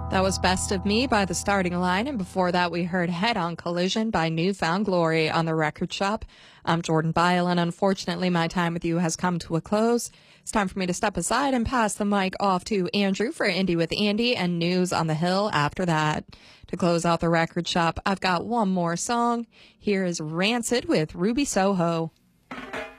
That was Best of Me by The Starting Line, and before that we heard Head On Collision by New Found Glory on The Record Shop. I'm Jordan Byle, and unfortunately my time with you has come to a close. It's time for me to step aside and pass the mic off to Andrew for Indie with Andy and News on the Hill after that. To close out The Record Shop, I've got one more song. Here is Rancid with Ruby Soho.